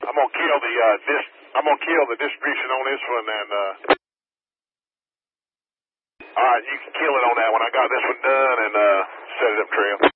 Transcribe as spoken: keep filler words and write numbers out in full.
I'm gonna kill the uh, dis. I'm gonna kill the distribution on this one, and uh. All right, you can kill it on that one. I got this one done and uh, set it up trail.